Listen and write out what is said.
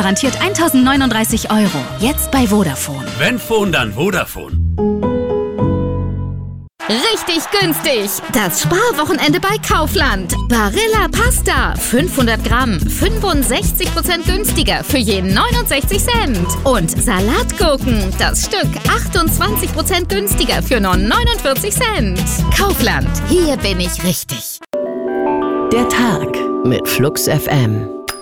garantiert 1.039 €. Jetzt bei Vodafone. Wenn Phone, dann Vodafone. Richtig günstig! Das Sparwochenende bei Kaufland. Barilla Pasta, 500 Gramm, 65% günstiger für je 69 Cent. Und Salatgurken, das Stück 28% günstiger für nur 49 Cent. Kaufland, hier bin ich richtig. Der Tag mit Flux FM.